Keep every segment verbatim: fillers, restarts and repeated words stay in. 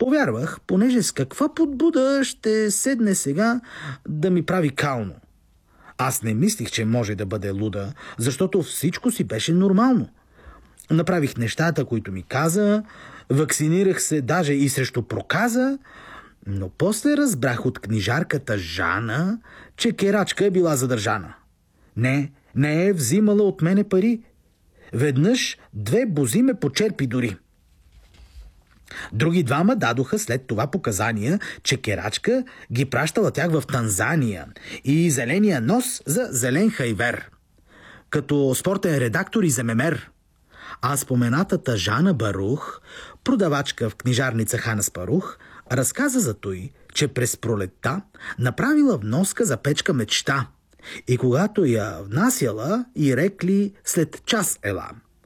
Повярвах, понеже с каква подбуда ще седне сега да ми прави кално. Аз не мислих, че може да бъде луда, защото всичко си беше нормално. Направих нещата, които ми каза, вакцинирах се даже и срещу проказа, но после разбрах от книжарката Жана, че керачка е била задържана. Не, не е взимала от мене пари. Веднъж две бози ме почерпи дори. Други двама дадоха след това показания, че керачка ги пращала тях в Танзания и зеления нос за зелен хайвер. Като спортен редактор и земемер. А споменатата Жана Барух, продавачка в книжарница Хана Спарух, разказа за той, че през пролетта направила вноска за печка мечта и когато я внасяла и рекли след час ела.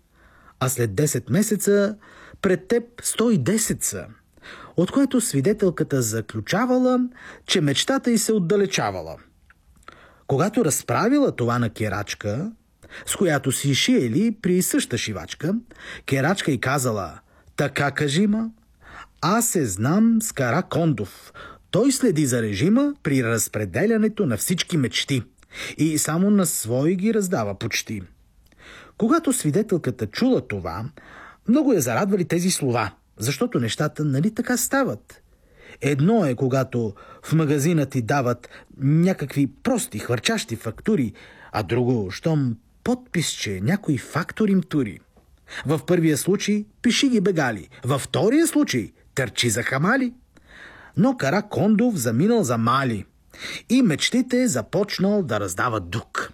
А след десет месеца пред теб сто и десет са, от което свидетелката заключавала, че мечтата й се отдалечавала. Когато разправила това на керачка, с която си шиели при съща шивачка, керачка й казала: така кажи ма, аз се знам с Каракондов. Той следи за режима при разпределянето на всички мечти и само на свои ги раздава почти. Когато свидетелката чула това, много я зарадвали тези слова, защото нещата нали така стават. Едно е, когато в магазина ти дават някакви прости, хвърчащи фактури, а друго, щом подписче някой фактор им тури. В първия случай пиши ги бегали, във втория случай търчи за хамали. Но Каракондов заминал за Мали и мечтите започнал да раздава дук.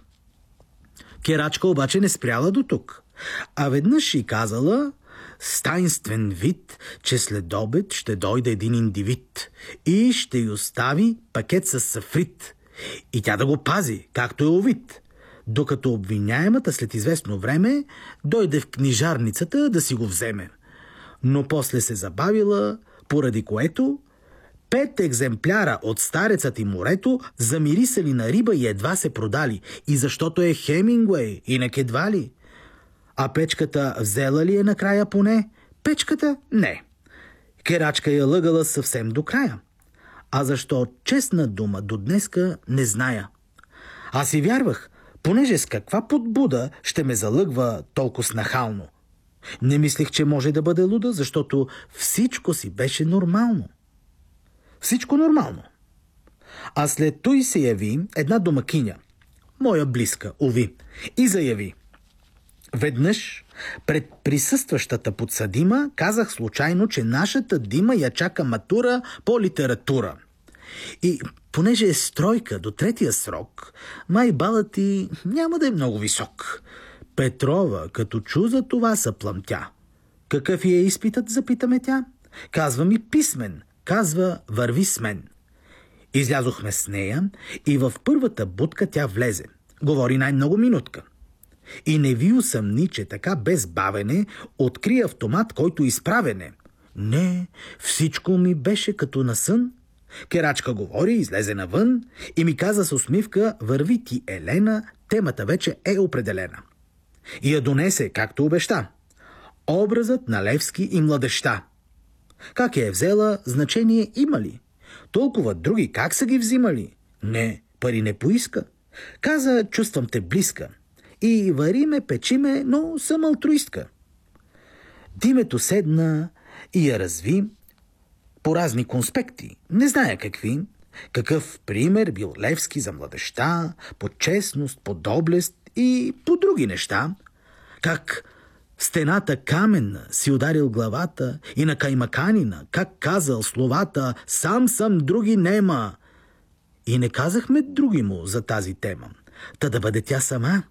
Керачка обаче не спряла до тук, а веднъж и казала с таинствен вид, че след обед ще дойде един индивид и ще й остави пакет с сафрит и тя да го пази, както е увид, докато обвиняемата след известно време дойде в книжарницата да си го вземе. Но после се забавила, поради което пет екземпляра от Старецът и морето замирисали на риба и едва се продали, и защото е Хемингуей, инак едва ли. А печката взела ли е накрая поне? Печката не. Керачка я лъгала съвсем до края. А защо, честна дума, до днеска не зная. Аз си вярвах, понеже с каква подбуда ще ме залъгва толкова нахално. Не мислих, че може да бъде луда, защото всичко си беше нормално. Всичко нормално. А след той се яви една домакиня, моя близка, уви, и заяви: веднъж пред присъстващата подсъдима казах случайно, че нашата Дима я чака матура по литература. И понеже е стройка до третия срок, май балът ти няма да е много висок. Петрова, като чу за това, съплъмтя. Какъв е изпитът, запитаме тя? Казва ми писмен. Казва: върви с мен. Излязохме с нея и в първата будка тя влезе. Говори най-много минутка. И не ви усъмни, че така без бавене откри автомат, който изправене. Не, всичко ми беше като на сън. Керачка говори, излезе навън и ми каза с усмивка: върви ти, Елена, темата вече е определена. И я донесе, както обеща. Образът на Левски и младеща. Как я е взела, значение има ли? Толкова други как са ги взимали? Не, пари не поиска. Каза: чувствам те близка. И вари ме, печи ме, но съм алтруистка. Димето седна и я разви по разни конспекти, не зная какви. Какъв пример бил Левски за младеща, по честност, по доблест и по други неща. Как стената каменна си ударил главата и на каймаканина, как казал словата: сам съм, други нема. И не казахме други му за тази тема, та да бъде тя сама.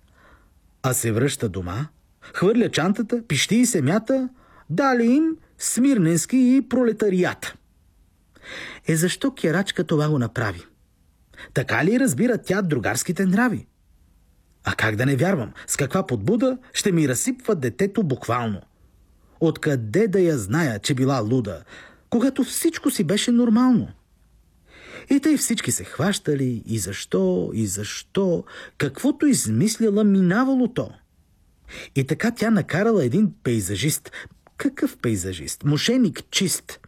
А се връща дома, хвърля чантата, пищи и семята, дали им Смирненски и пролетарият. Е, защо керачка това го направи? Така ли разбира тя другарските нрави? А как да не вярвам? С каква подбуда ще ми разсипва детето буквално? Откъде да я зная, че била луда, когато всичко си беше нормално? И тъй всички се хващали, и защо, и защо, каквото измисляла, минавало то. И така тя накарала един пейзажист. Какъв пейзажист? Мошеник чист.